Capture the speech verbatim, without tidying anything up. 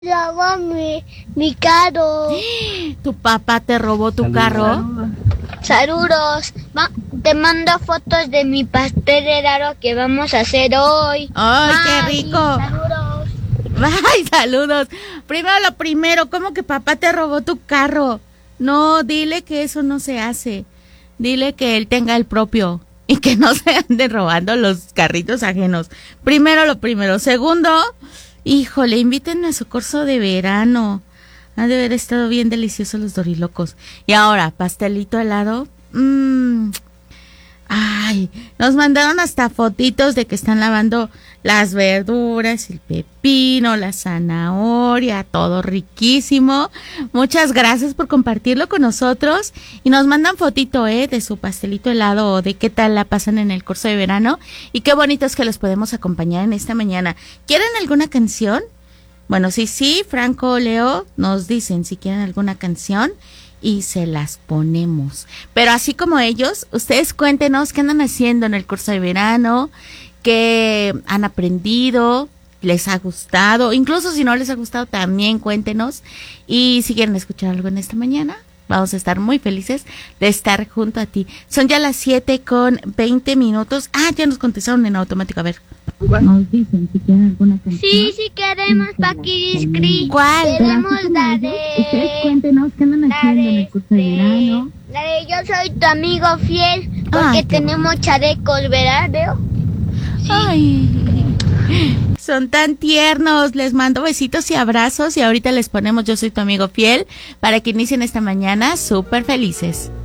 Robó mi, mi carro. ¿Tu papá te robó tu carro? Saludos. Va- te mando fotos de mi pastel de helado que vamos a hacer hoy. ¡Ay, qué Ay, rico! Saludos. ¡Ay, saludos! Primero lo primero, ¿cómo que papá te robó tu carro? No, dile que eso no se hace. Dile que él tenga el propio y que no se ande robando los carritos ajenos. Primero lo primero. Segundo, híjole, invítenme a su curso de verano. Han de haber estado bien deliciosos los dorilocos. Y ahora, pastelito helado. Mmm. Ay, nos mandaron hasta fotitos de que están lavando las verduras, el pepino, la zanahoria, todo riquísimo. Muchas gracias por compartirlo con nosotros. Y nos mandan fotito, ¿eh? De su pastelito helado o de qué tal la pasan en el curso de verano. Y qué bonito es que los podemos acompañar en esta mañana. ¿Quieren alguna canción? Bueno, sí, sí, Franco, Leo, nos dicen si quieren alguna canción y se las ponemos. Pero así como ellos, ustedes cuéntenos qué andan haciendo en el curso de verano, qué han aprendido, les ha gustado, incluso si no les ha gustado también cuéntenos. Y si quieren escuchar algo en esta mañana, vamos a estar muy felices de estar junto a ti. Son ya las siete con veinte minutos. Ah, ya nos contestaron en automático, a ver. Nos dicen si quieren alguna canción. Sí, sí queremos Paquidiscri. ¿Cuál? Queremos la de... Ustedes cuéntenos qué andan La haciendo en de, el curso de verano. este, la de yo soy tu amigo fiel. Porque Ay, qué tenemos chalecos, ¿verdad, Leo? Ay, son tan tiernos. Les mando besitos y abrazos y ahorita les ponemos Yo soy tu amigo fiel para que inicien esta mañana súper felices.